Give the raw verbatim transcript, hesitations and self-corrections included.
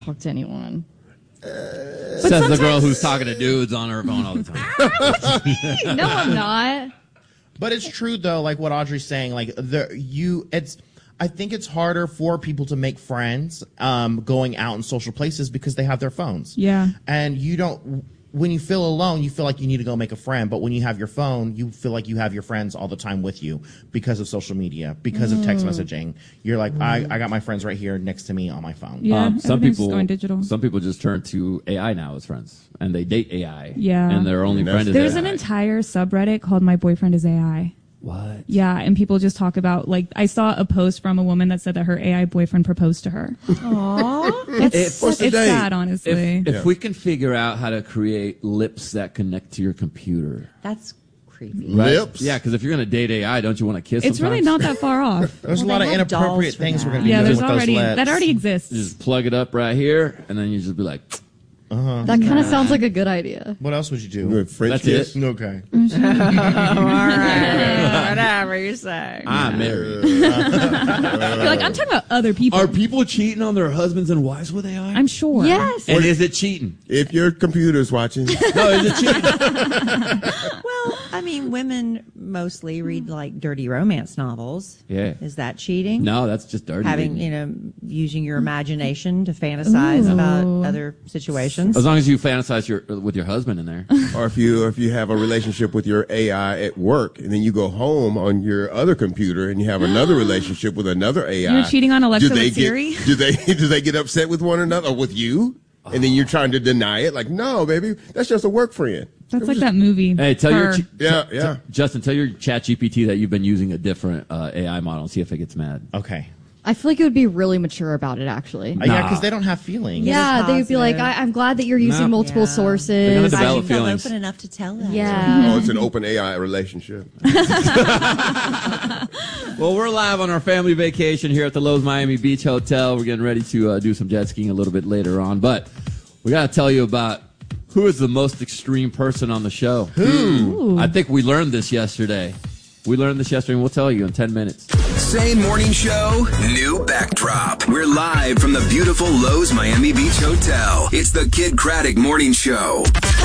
talk to anyone. Uh, Says the girl who's talking to dudes on her phone all the time. No, I'm not. But it's true though, like what Audrey's saying. Like the you, it's. I think it's harder for people to make friends um, going out in social places because they have their phones. Yeah. And you don't. When you feel alone, you feel like you need to go make a friend. But when you have your phone, you feel like you have your friends all the time with you because of social media, because mm. of text messaging. You're like, mm. I, I got my friends right here next to me on my phone. Yeah, um, some people going digital. Some people just turn to A I now as friends, and they date A I. Yeah. And their only friend is There's A I. an entire subreddit called My Boyfriend is A I. What? Yeah, and people just talk about, like, I saw a post from a woman that said that her A I boyfriend proposed to her. Aww. It's, if, it's sad, honestly. If, if yeah. we can figure out how to create lips that connect to your computer. That's creepy. Right? Lips? Yeah, because if you're going to date A I, don't you want to kiss It's sometimes? really not that far off. There's well, a lot of inappropriate things we're going to be yeah, doing there's with already, those lips. that already exists. You just plug it up right here, and then you just be like... Uh-huh. That kind of sounds like a good idea. What else would you do? French That's kiss? it. Okay. All right. Whatever you say. I'm married. You're like, I'm talking about other people. Are people cheating on their husbands and wives with A I? I'm sure. Yes. And is it cheating? If your computer's watching. No, is it cheating? Well, I mean, women mostly read like dirty romance novels. Yeah. Is that cheating? No, that's just dirty. Having, reading. you know, using your imagination to fantasize Ooh. about other situations. As long as you fantasize your, with your husband in there. Or if you or if you have a relationship with your A I at work, and then you go home on your other computer and you have another relationship with another A I. You're cheating on Alexa do they with Siri? Get, do they do they get upset with one another or with you? And then you're trying to deny it, like, no, baby, that's just a work friend. That's like that movie. Hey, tell Her. your ch- Yeah, t- yeah. t- Justin, tell your Chat G P T that you've been using a different uh, A I model and see if it gets mad. Okay. I feel like it would be really mature about it, actually. Uh, yeah, because they don't have feelings. Yeah, they would be like, I- I'm glad that you're using No. multiple Yeah. They're sources. gonna Glad develop you felt feelings. open enough to tell that. Yeah. Oh, it's an open A I relationship. Well, we're live on our family vacation here at the Lowe's Miami Beach Hotel. We're getting ready to uh, do some jet skiing a little bit later on. But we got to tell you about who is the most extreme person on the show. Who? I think we learned this yesterday. We learned this yesterday, and we'll tell you in ten minutes. Same morning show, new backdrop. We're live from the beautiful Lowe's Miami Beach Hotel. It's the Kid Craddock Morning Show.